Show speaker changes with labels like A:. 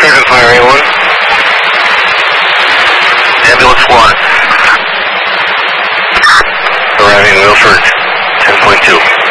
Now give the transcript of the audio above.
A: Dragon Fire A1. Ambulance 1. Arriving Wilford, 10.2.